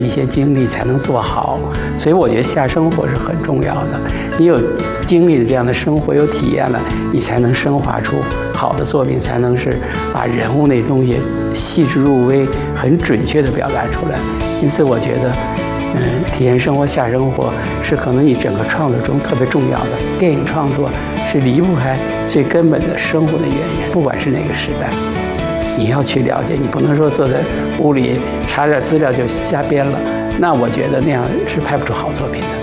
一些经历才能做好，所以我觉得下生活是很重要的。你有经历了这样的生活，有体验了，你才能升华出好的作品，才能是把人物那东西细致入微、很准确地表达出来。因此，我觉得，体验生活、下生活是可能你整个创作中特别重要的。电影创作是离不开最根本的生活的原因，不管是哪个时代。你要去了解，你不能说坐在屋里查点资料就瞎编了，那我觉得那样是拍不出好作品的。